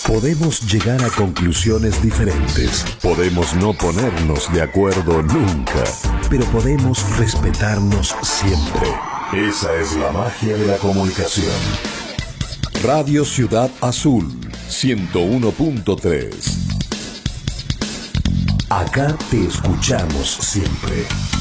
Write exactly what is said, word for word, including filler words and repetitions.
Podemos llegar a conclusiones diferentes, podemos no ponernos de acuerdo nunca, pero podemos respetarnos siempre. Esa es la magia de la comunicación. Radio Ciudad Azul, ciento uno punto tres. Acá te escuchamos siempre.